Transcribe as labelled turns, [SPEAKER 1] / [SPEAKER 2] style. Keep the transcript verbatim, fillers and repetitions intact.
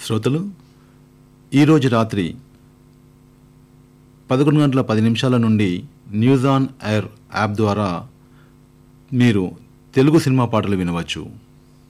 [SPEAKER 1] శ్రోతలు ఈరోజు రాత్రి పదకొండు గంటల పది నిమిషాల నుండి న్యూస్ ఆన్ ఎయిర్ యాప్ ద్వారా మీరు తెలుగు సినిమా పాటలు వినవచ్చు.